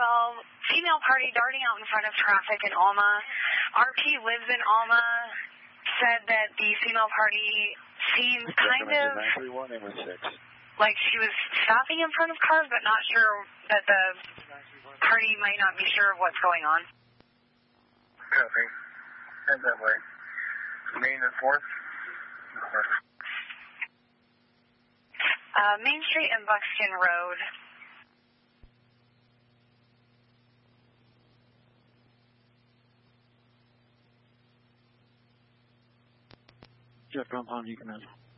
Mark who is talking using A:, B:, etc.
A: Female party darting out in front of traffic in Alma. RP lives in Alma. Said that the female party seems kind of like she was stopping in front of cars, but not sure that the party might not be sure of what's going on.
B: Copy. Head that way. Main and 4th?
A: Main Street and Buxton Road.
C: Jeff Compound, you can have.